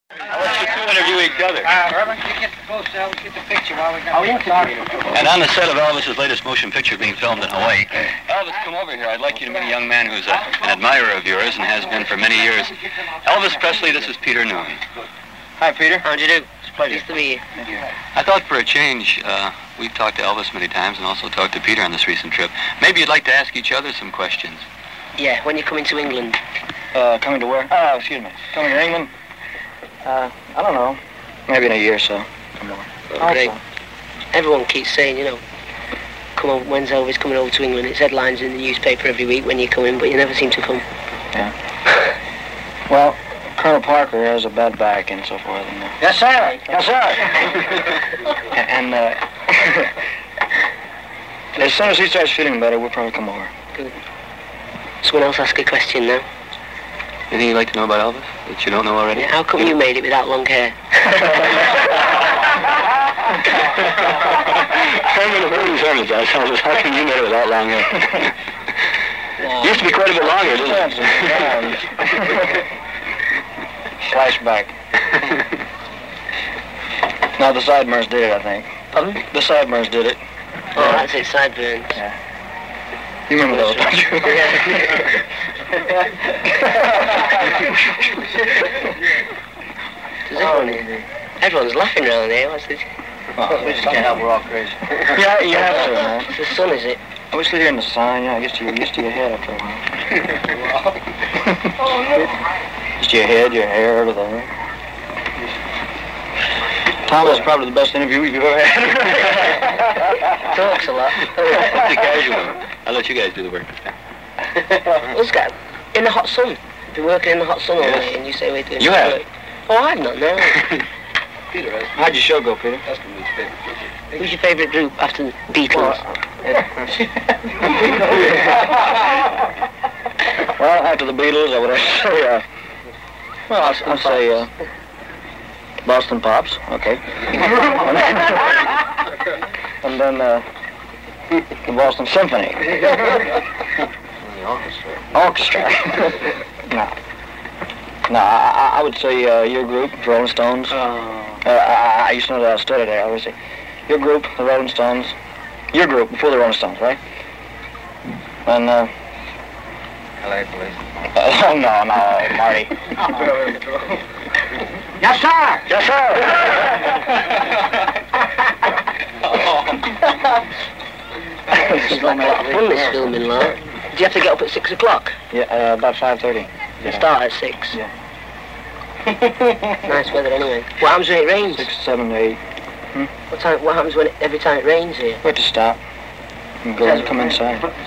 I'll let you two interview each other. Herman, you get the close out, get the picture while we got. Oh, yes, sir. And on the set of Elvis's latest motion picture being filmed in Hawaii, Elvis, come over here. I'd like you to meet a young man who's an admirer of yours and has been for many years. Elvis Presley, this is Peter Noone. Hi, Peter. How'd you do? It's a pleasure. Nice to meet you. Thank you. I thought for a change, we've talked to Elvis many times and also talked to Peter on this recent trip. Maybe you'd like to ask each other some questions. Yeah, when you're coming to England. Coming to where? Oh, excuse me. Coming to England? I don't know. Maybe in a year or so. Oh, great. Everyone keeps saying, come on, when's Elvis coming over to England? It's headlines in the newspaper every week when you come in, but you never seem to come. Yeah. Well, Colonel Parker has a bad back and so forth. And, Yes, sir. yes, sir. and as soon as he starts feeling better, we'll probably come over. Good. Someone else ask a question now. Anything you'd like to know about Elvis that you don't know already? Yeah, how come you made it without long hair? Herman's asked Elvis, how come you made it without long hair? Used to be quite a bit longer, didn't it? Flashback. No, the Sideburns did it, I think. Pardon? The Sideburns did it. Oh, that's it, sideburns. Yeah. You remember those, don't you? Everyone's laughing around here. What's this? Oh, we just can't help, we're all crazy. Yeah, you have to, man. It's the sun, is it? I wish they're here in the sun, I guess you're used to your head after a while. Just your head, your hair, everything. Tom is probably the best interview you've ever had. Talks a lot. What's the casual? I'll let you guys do the work this time. Let's go. In the hot sun. Been working in the hot sun all day, and you say we're doing You some have. work. Oh, I've not, no. How'd your show go, Peter? Who's your favourite group after the Beatles? Well, after the Beatles, I would have to say, I'll say, Boston Pops, okay. And then, the Boston Symphony. Orchestra. No, I would say your group, the Rolling Stones. I used to know that I studied there, obviously. Your group, the Rolling Stones. Your group, before the Rolling Stones, right? And, LA Police. no, Marty. Yes, sir. Yes, sir. It's like a lot of fun, this filming, like. Do you have to get up at 6 o'clock? Yeah, about 5:30. You start at 6? Yeah. Nice weather anyway. What happens when it rains? 6, 7, 8. What happens when every time it rains here? We have to stop and go and come inside.